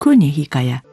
көне хикая.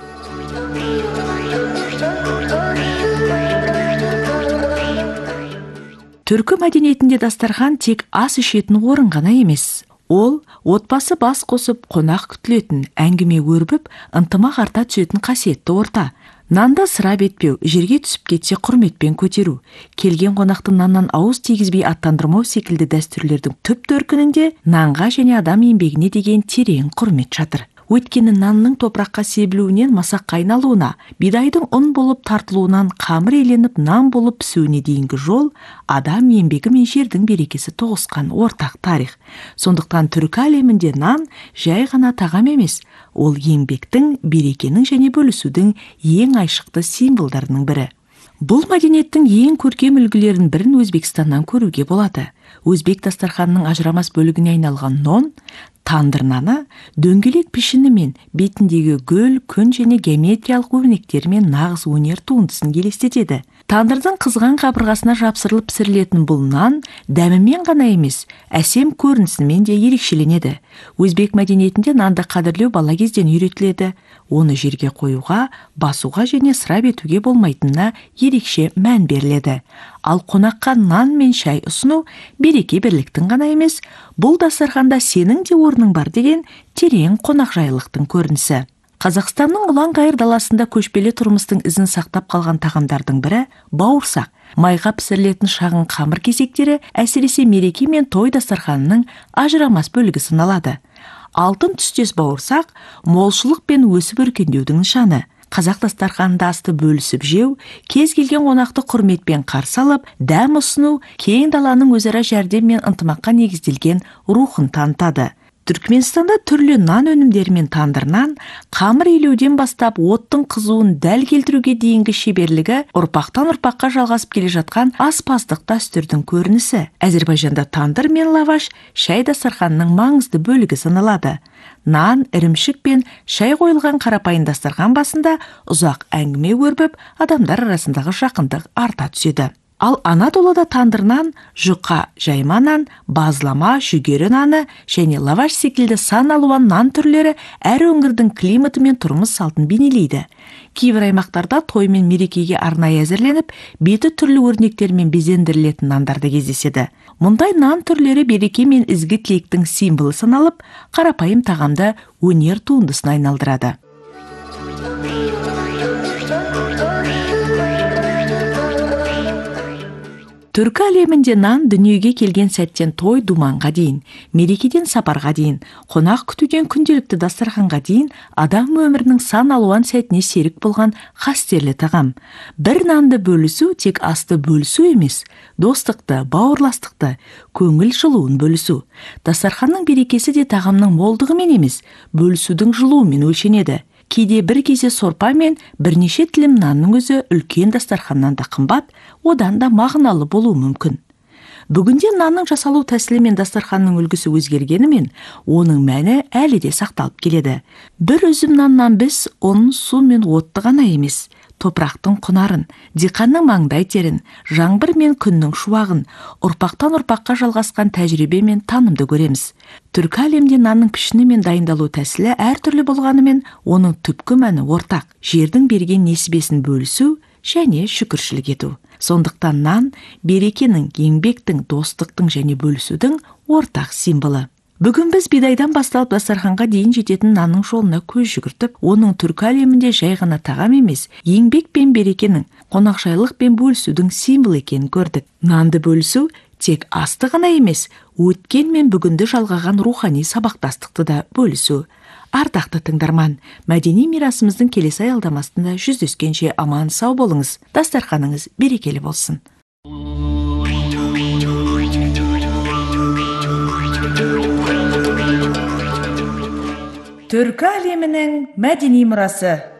Түркі мәдениетінде дастархан тек ас ішетін орын ғана емес. Ол отбасы бас қосып қонақ күтілетін, әңгіме өрбіп, ынтымақ арта түсетін қасиетті орта. Нанда сыра бетпеу, жерге түсіп кетсе құрметпен көтеру, келген қонақтың наннан ауыз тигізбей аттандырмау секілді дәстүрлердің түп төркінінде нанға және адам еңбегіне деген терең құрмет жатыр. Өйткені нанның топыраққа себілуінен масаққа айналуына, бидайдың ұн болып тартылуынан қамыр еленіп нан болып пісуіне дейінгі жол адам еңбегі мен жердің берекесі тоғысқан ортақ тарих. Сондықтан түркі әлемінде нан жай ғана тағам емес, ол еңбектің, берекенің және бөлісудің ең айшықты символдарының бірі. Бұл мәдениеттің ең көркем үлгілерін бірін Өзбекстаннан көруге болады. Өзбек дастарханының ажырамас бөлігіне айналған нон, тандыр наны, дөңгелек пішіні мен бетіндегі гүл, күн және геометриялық өрнектермен нағыз өнер туындысын елестетеді. Тандырдың қызған қабырғасына жапсырылып пісірілетін бұл нан дәмімен ғана емес, әсем көрінісімен де ерекшеленеді. Өзбек мәдениетінде нанды қадірлеу бала кезден үйретіледі. Оны жерге қоюға, басуға және сыра бетуге болмайтынына ерекше мән беріледі. Ал қонаққа нан мен шай ұсыну береке бірліктің ғана емес, бұл дастарханда сенің де орның бар деген терең қонақжайлылықтың көрінісі. Қазақстанның ұлан-ғайыр даласында көшпелі тұрмыстың ізін сақтап қалған тағамдардың бірі бауырсақ. Майға пісірілетін шағын қамыр кесектері әсіресе мереке мен той дастарханының ажырамас бөлігі саналады. Алтын түстес бауырсақ молшылық пен өсіп өркендеудің нышаны. Қазақ дастарханында асты бөлісіп жеу, кез келген қонақты құрметпен қарсы алып, дәм ұсыну кең даланың өзара жәрдем мен ынтымаққа негізделген рухын танытады. Түркменстанда түрлі нан өнімдері мен тандыр нан, қамыр илеуден бастап оттың қызуын дәл келтіруге дейінгі шеберлігі ұрпақтан ұрпаққа жалғасып келе жатқан аспаздық дәстүрдің көрінісі. Әзербайжанда тандыр мен лаваш шай дастарханының маңызды бөлігі саналады. Нан, ірімшік пен шай қойылған қарапайым дастархан басында ұзақ әңгіме өрбіп, адамдар арасындағы жақындық арта түседі. Ал Анадолуда тандыр нан, жұқа жайма нан, базлама, жүгері наны және лаваш секілді сан алуан нан түрлері әр өңірдің климаты мен тұрмыс салтын бейнелейді. Кейбір аймақтарда той мен мерекеге арнайы әзірленіп, беті түрлі өрнектермен безендірілетін нандарды кездеседі. Мұндай нан түрлері береке мен ізгі тілектің символы саналып, қарапайым тағамды өнер туындысына айналдырады. Түркі әлемінде нан дүниеге келген сәттен той думанға дейін, мерекеден сапарға дейін, қонақ күтуден күнделікті дастарханға дейін адам өмірінің сан алуан сәтіне серік болған қастерлі тағам. Бір нанды бөлісу тек асты бөлісу емес, достықты, бауырластықты, көңіл жылуын бөлісу. Дастарханның берекесі де тағамның молдығымен емес, бөлісудің жылуымен өлшенеді. Кейде бір кесе сорпа мен бірнеше тілім нанның өзі үлкен дастарханнан да қымбат, одан да мағыналы болуы мүмкін. Бүгінде нанның жасалу тәсілі мен дастарханның үлгісі өзгергенімен, оның мәні әлі де сақталып келеді. Бір үзім наннан біз оның су мен отты ғана емес, топырақтың құнарын, диқанның маңдай терін, жаңбыр мен күннің шуағын, ұрпақтан ұрпаққа жалғасқан тәжірибе мен танымды көреміз. Түркі әлемде нанның пішіні мен дайындалу тәсілі әртүрлі болғанымен, оның түпкі мәні ортақ, жердің берген несібесін бөлісу және шүкіршілік ету. Сондықтан нан берекенің, еңбектің, достықтың және бөлісудің ортақ символы. Бүгін біз бидайдан басталып дастарханға дейін жететін нанның жолына көз жүгіртіп, оның түркі әлемінде жай ғана тағам емес, еңбек пен берекенің, қонақжайлық пен бөлісудің символы екенін көрдік. Нанды бөлісу тек асты ғана емес, өткен мен бүгінді жалғаған рухани сабақтастықты да бөлісу. Ардақты тыңдарман, мәдени мирасымыздың келесі аялдамасында жүздескенше аман сау болыңыз, дастарханыңыз берекелі болсын. Түркі әлемінің мәдени мұрасы.